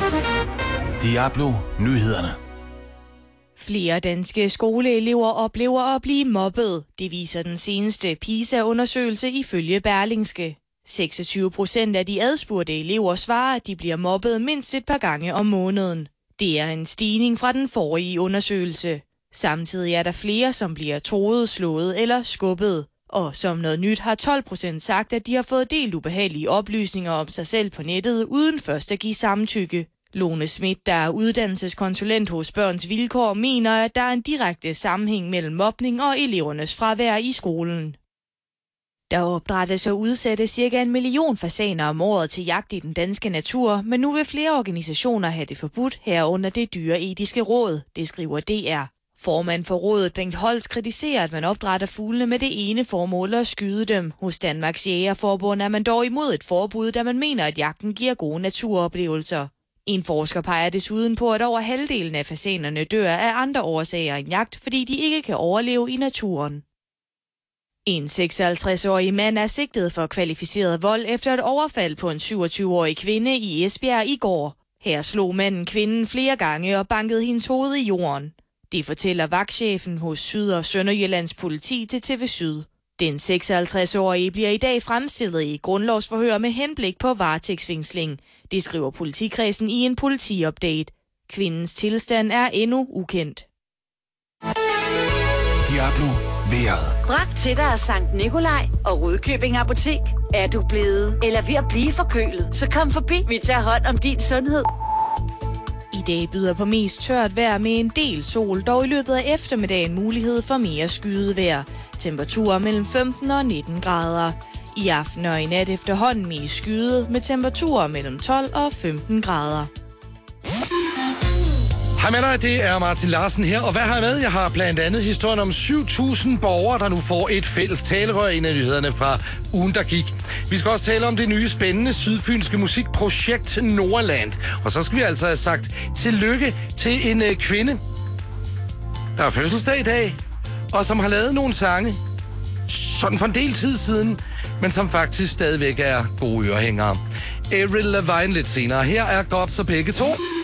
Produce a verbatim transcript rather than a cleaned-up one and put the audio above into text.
Diablo Nyhederne. Flere danske skoleelever oplever at blive mobbet. Det viser den seneste PISA-undersøgelse ifølge Berlingske. seksogtyve procent af de adspurgte elever svarer, at de bliver mobbet mindst et par gange om måneden. Det er en stigning fra den forrige undersøgelse. Samtidig er der flere, som bliver troet, slået eller skubbet. Og som noget nyt har tolv procent sagt, at de har fået delt ubehagelige oplysninger om sig selv på nettet, uden først at give samtykke. Lone Schmidt, der er uddannelseskonsulent hos Børns Vilkår, mener, at der er en direkte sammenhæng mellem mobning og elevernes fravær i skolen. Der opdrættes og udsættes cirka en million fasaner om året til jagt i den danske natur, men nu vil flere organisationer have det forbudt herunder det dyreetiske råd, det skriver D R. Formand for rådet Bengt Holst kritiserer, at man opdrætter fuglene med det ene formål at skyde dem. Hos Danmarks Jægerforbund er man dog imod et forbud, da man mener, at jagten giver gode naturoplevelser. En forsker peger desuden på, at over halvdelen af fasanerne dør af andre årsager end jagt, fordi de ikke kan overleve i naturen. En seksoghalvtreds-årig mand er sigtet for kvalificeret vold efter et overfald på en syvogtyve-årig kvinde i Esbjerg i går. Her slog manden kvinden flere gange og bankede hendes hoved i jorden. Det fortæller vagtchefen hos Syd- og Sønderjyllands politi til T V Syd. Den seksoghalvtreds-årige bliver i dag fremstillet i grundlovsforhør med henblik på varetægtsfængsling. Det skriver politikredsen i en politiupdate. Kvindens tilstand er endnu ukendt. Diablo vejret. Bragt til dig af Sankt Nikolaj og Rudkøbing Apotek. Er du blevet eller ved at blive forkølet, så kom forbi. Vi tager hånd om din sundhed. I dag byder på mest tørt vejr med en del sol, dog i løbet af eftermiddagen mulighed for mere skydevejr. Temperaturer mellem femten og nitten grader. I aften og i nat efterhånden mest skyet med temperaturer mellem tolv og femten grader. Hej med dig, det er Martin Larsen her, og hvad har jeg med? Jeg har blandt andet historien om syv tusind borgere, der nu får et fælles talerør, en af nyhederne fra ugen, der gik. Vi skal også tale om det nye spændende sydfynske musikprojekt Nordland. Og så skal vi altså have sagt tillykke til en øh, kvinde, der har fødselsdag i dag, og som har lavet nogle sange, sådan for en del tid siden, men som faktisk stadigvæk er gode ørehængere. Avril Lavigne lidt senere. Her er godt så begge to.